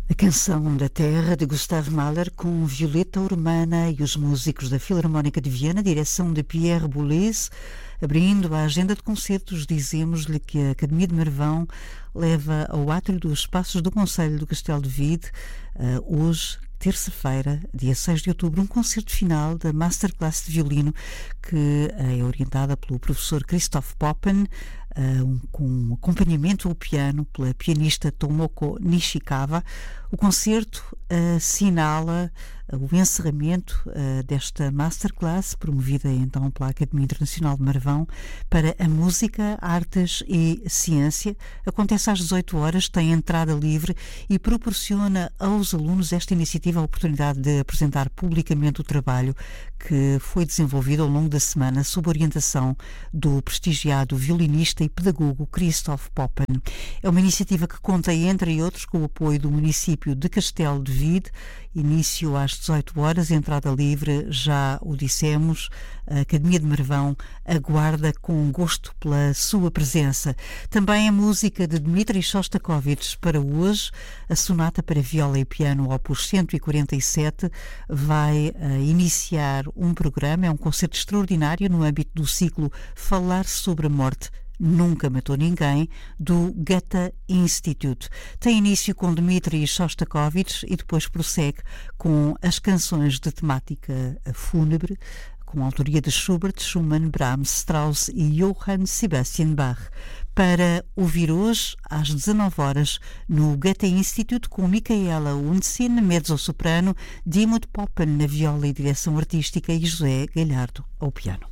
A Canção da Terra, de Gustav Mahler, com Violeta Urmana e os músicos da Filarmónica de Viena, direção de Pierre Boulez. Abrindo a agenda de concertos, dizemos-lhe que a Academia de Marvão leva ao átrio dos Passos do Conselho do Castelo de Vide, hoje, terça-feira, dia 6 de outubro, um concerto final da Masterclass de violino que é orientada pelo professor Christoph Poppen, com acompanhamento ao piano pela pianista Tomoko Nishikawa. O concerto assinala o encerramento desta Masterclass, promovida então pela Academia Internacional de Marvão para a Música, Artes e Ciência. Acontece às 18 horas, tem entrada livre e proporciona aos alunos esta iniciativa a oportunidade de apresentar publicamente o trabalho que foi desenvolvido ao longo da semana sob orientação do prestigiado violinista e pedagogo Christoph Poppen. É uma iniciativa que conta, entre outros, com o apoio do município de Castelo de Vide. Início às 18 horas, entrada livre, já o dissemos. A Academia de Marvão aguarda com gosto pela sua presença. Também a música de Dmitri Shostakovich para hoje. A sonata para viola e piano opus 147 vai iniciar um programa, é um concerto extraordinário no âmbito do ciclo Falar sobre a Morte Nunca Matou Ninguém, do Goethe Institute. Tem início com Dmitri Shostakovich e depois prossegue com as canções de temática fúnebre, com a autoria de Schubert, Schumann, Brahms, Strauss e Johann Sebastian Bach. Para ouvir hoje, às 19 horas, no Goethe Institute, com Micaela Unzin, mezzo-soprano, Dimut Poppen na viola e direção artística e José Galhardo ao piano.